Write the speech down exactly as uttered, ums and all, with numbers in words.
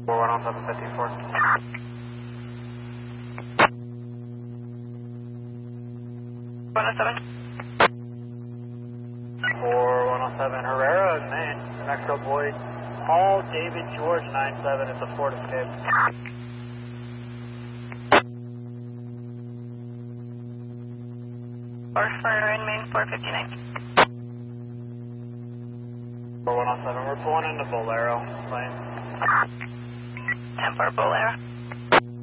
four one oh seven fifty-four. one oh seven. four one oh seven Herrera in Maine. New Mexico Boyd. Paul David George nine seven at the Fort Escape. Or for in Maine four fifty-nine. four one oh seven, we're pulling into Bolero. Lane. ten four Bolero.